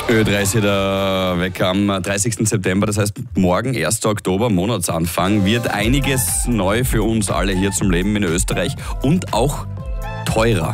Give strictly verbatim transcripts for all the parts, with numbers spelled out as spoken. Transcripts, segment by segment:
Ö drei ist hier der Wecker am dreißigsten September, das heißt morgen, ersten Oktober, Monatsanfang, wird einiges neu für uns alle hier zum Leben in Österreich und auch teurer.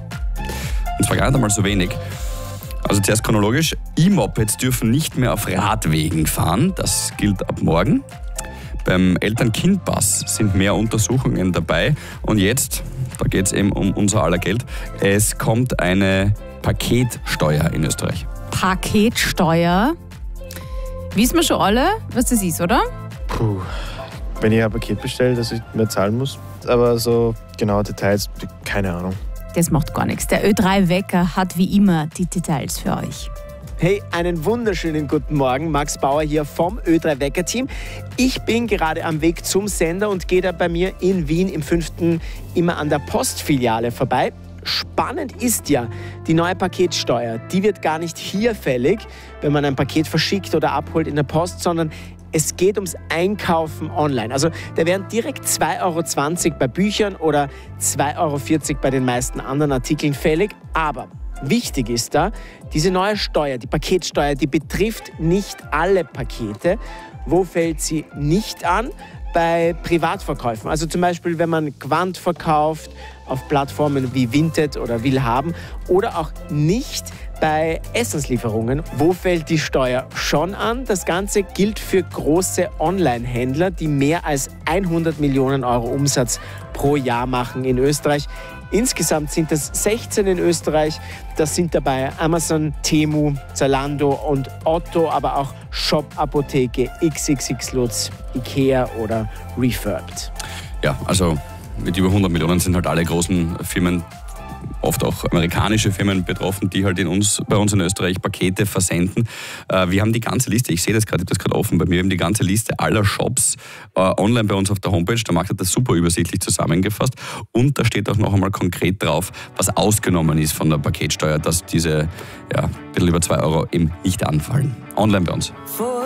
Und zwar gar nicht einmal so wenig. Also zuerst chronologisch, E-Mopeds dürfen nicht mehr auf Radwegen fahren, das gilt ab morgen. Beim Eltern-Kind-Pass sind mehr Untersuchungen dabei und jetzt, da geht es eben um unser aller Geld, es kommt eine Paketsteuer in Österreich. Paketsteuer. Wissen wir schon alle, was das ist, oder? Puh, wenn ich ein Paket bestelle, das ich mehr zahlen muss. Aber so genaue Details, keine Ahnung. Das macht gar nichts. Der Ö drei Wecker hat wie immer die Details für euch. Hey, einen wunderschönen guten Morgen. Max Bauer hier vom Ö drei Wecker-Team. Ich bin gerade am Weg zum Sender und gehe da bei mir in Wien im fünften immer an der Postfiliale vorbei. Spannend ist ja, die neue Paketsteuer, die wird gar nicht hier fällig, wenn man ein Paket verschickt oder abholt in der Post, sondern es geht ums Einkaufen online. Also da wären direkt zwei Euro zwanzig bei Büchern oder zwei Euro vierzig bei den meisten anderen Artikeln fällig. Aber wichtig ist da, diese neue Steuer, die Paketsteuer, die betrifft nicht alle Pakete. Wo fällt sie nicht an? Bei Privatverkäufen. Also zum Beispiel, wenn man Gewand verkauft auf Plattformen wie Vinted oder Willhaben oder auch nicht bei Essenslieferungen. Wo fällt die Steuer schon an? Das Ganze gilt für große Online-Händler, die mehr als hundert Millionen Euro Umsatz pro Jahr machen in Österreich. Insgesamt sind es sechzehn in Österreich. Das sind dabei Amazon, Temu, Zalando und Otto, aber auch Shop, Apotheke, X X X Lutz, Ikea oder Refurbed. Ja, also mit über hundert Millionen sind halt alle großen Firmen, oft auch amerikanische Firmen betroffen, die halt in uns, bei uns in Österreich Pakete versenden. Äh, wir haben die ganze Liste, ich sehe das gerade, ich habe das gerade offen bei mir, wir haben die ganze Liste aller Shops äh, online bei uns auf der Homepage. Der Markt hat das super übersichtlich zusammengefasst und da steht auch noch einmal konkret drauf, was ausgenommen ist von der Paketsteuer, dass diese ja, ein bisschen über zwei Euro eben nicht anfallen. Online bei uns.